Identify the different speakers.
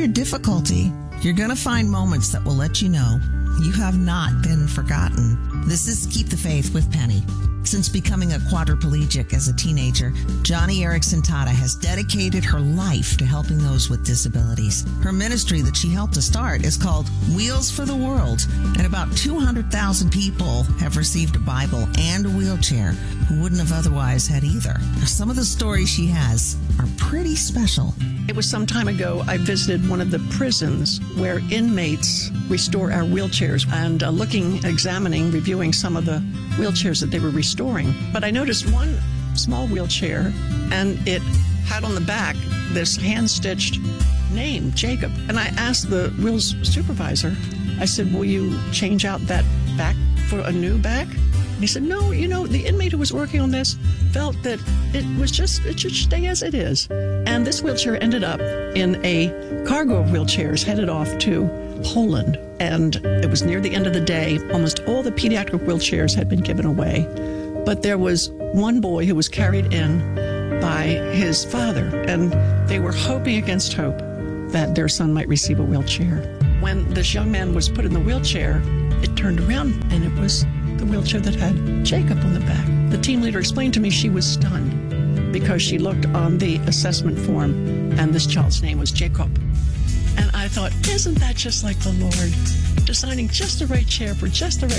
Speaker 1: of difficulty, you're going to find moments that will let you know you have not been forgotten. This is Keep the Faith with Penny. Since becoming a quadriplegic as a teenager, Joni Eareckson Tada has dedicated her life to helping those with disabilities. Her ministry that she helped to start is called Wheels for the World, and about 200,000 people have received a Bible and a wheelchair who wouldn't have otherwise had either. Now, some of the stories she has are pretty special.
Speaker 2: It was some time ago I visited one of the prisons where inmates restore our wheelchairs and examining, reviewing some of the wheelchairs that they were restoring. But I noticed one small wheelchair, and it had on the back this hand-stitched name, Jacob. And I asked the wheels supervisor, I said, will you change out that back for a new back? And he said, no, the inmate who was working on this felt that it should stay as it is. And this wheelchair ended up in a cargo of wheelchairs headed off to Poland. And it was near the end of the day. Almost all the pediatric wheelchairs had been given away. But there was one boy who was carried in by his father. And they were hoping against hope that their son might receive a wheelchair. When this young man was put in the wheelchair, it turned around and it was the wheelchair that had Jacob on the back. The team leader explained to me she was stunned because she looked on the assessment form and this child's name was Jacob. And I thought, isn't that just like the Lord, designing just the right chair for just the right